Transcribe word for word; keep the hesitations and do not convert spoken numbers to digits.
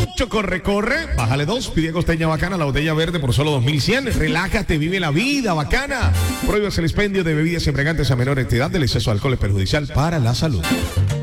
mucho corre-corre, bájale dos, pide costeña bacana, la botella verde por solo dos mil cien. Relájate, vive la vida bacana. Prohíbas el expendio de bebidas embriagantes a menor entidad. Del exceso de alcohol es perjudicial para la salud.